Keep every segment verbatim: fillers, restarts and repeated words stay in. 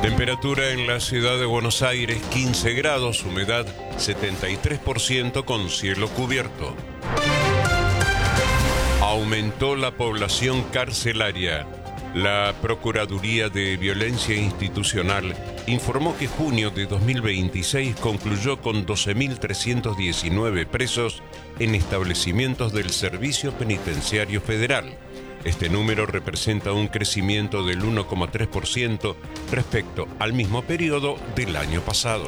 Temperatura en la ciudad de Buenos Aires, quince grados, humedad setenta y tres por ciento con cielo cubierto. Aumentó la población carcelaria. La Procuraduría de Violencia Institucional informó que junio de dos mil veintiséis concluyó con doce mil trescientos diecinueve presos en establecimientos del Servicio Penitenciario Federal. Este número representa un crecimiento del uno coma tres por ciento respecto al mismo periodo del año pasado.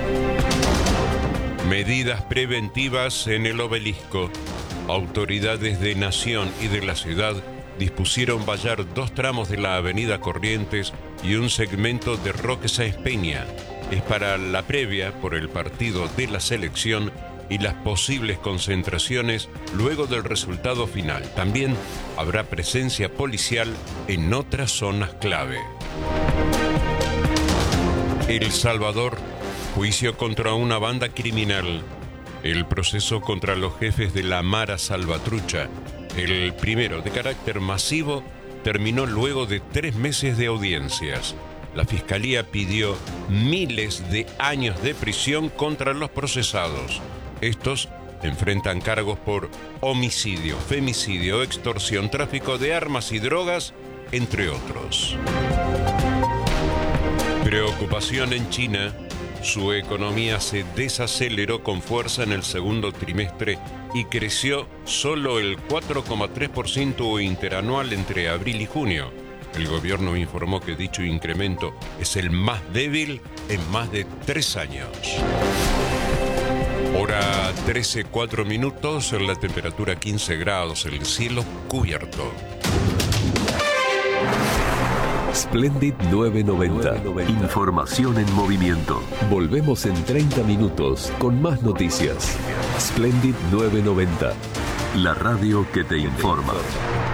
Medidas preventivas en el Obelisco. Autoridades de Nación y de la ciudad dispusieron vallar dos tramos de la avenida Corrientes y un segmento de Roque Sáenz Peña. Es para la previa por el partido de la selección y las posibles concentraciones luego del resultado final. También habrá presencia policial en otras zonas clave. El Salvador, juicio contra una banda criminal. El proceso contra los jefes de la Mara Salvatrucha, el primero de carácter masivo, terminó luego de tres meses de audiencias. La Fiscalía pidió miles de años de prisión contra los procesados. Estos enfrentan cargos por homicidio, femicidio, extorsión, tráfico de armas y drogas, entre otros. Preocupación en China. Su economía se desaceleró con fuerza en el segundo trimestre y creció solo el cuatro coma tres por ciento interanual entre abril y junio. El gobierno informó que dicho incremento es el más débil en más de tres años. Hora trece, cuatro minutos, la temperatura quince grados, el cielo cubierto. Splendid novecientos noventa. Información en movimiento. Volvemos en treinta minutos con más noticias. Splendid novecientos noventa. La radio que te informa.